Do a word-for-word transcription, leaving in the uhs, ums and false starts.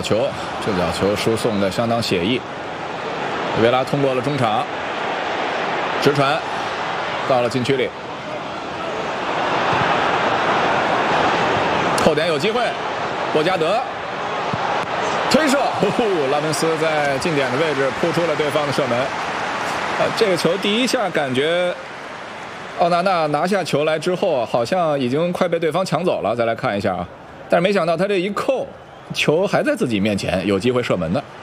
球，这脚球输送的相当写意。维拉通过了中场，直传到了禁区里，后点有机会，博加德推射，哦，拉文斯在近点的位置扑出了对方的射门。呃，这个球第一下感觉奥纳纳拿下球来之后，好像已经快被对方抢走了。再来看一下啊，但是没想到他这一扣，球还在自己面前，有机会射门的。